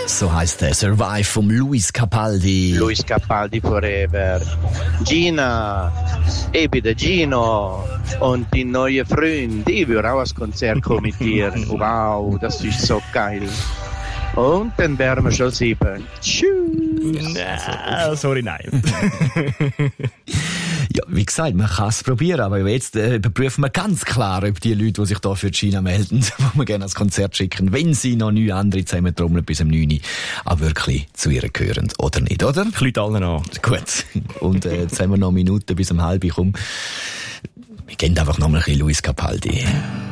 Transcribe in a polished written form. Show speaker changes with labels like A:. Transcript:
A: So heisst der Survive vom Luis Capaldi.
B: Luis Capaldi forever. Gina, ich bin der Gino und die neue Freund. Ich will auch ans Konzert kommen mit dir. Wow, das ist so geil. Und dann wären wir schon 7. Tschüss.
C: Sorry, nein.
A: Ja, wie gesagt, man kann es probieren, aber jetzt überprüfen wir ganz klar, ob die Leute, die sich da für China melden, die wir gerne ans Konzert schicken, wenn sie noch 9 andere zusammentrommeln bis um 9 Uhr, auch wirklich zu ihr gehören, oder nicht, oder?
C: Ich lüte allen an.
A: Gut. Und jetzt haben wir noch Minuten bis um 12:30. Komm, wir gehen einfach noch mal ein bisschen Luis Capaldi.